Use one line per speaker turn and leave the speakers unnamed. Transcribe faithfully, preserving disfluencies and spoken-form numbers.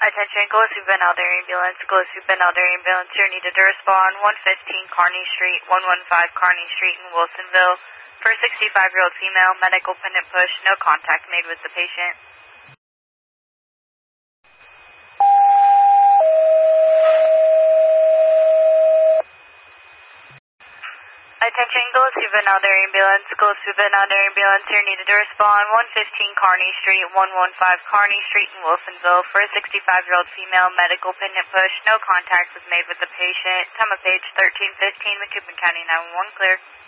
Attention, Gillespie Ben Elder Ambulance, Gillespie Ben Elder Ambulance, you're needed to respond one fifteen Kearney Street, one fifteen Kearney Street in Wilsonville. For a sixty-five-year-old female, medical pendant push, no contact made with the patient. Attention, Gillespie Ben Elder Ambulance, Gillespie Ben Elder Ambulance, you're needed to respond one fifteen Kearney Street, one fifteen Kearney Street in Wilsonville. For a sixty-five-year-old female, medical pendant push, no contact was made with the patient. Time of page thirteen fifteen, Macomb County nine one one, clear.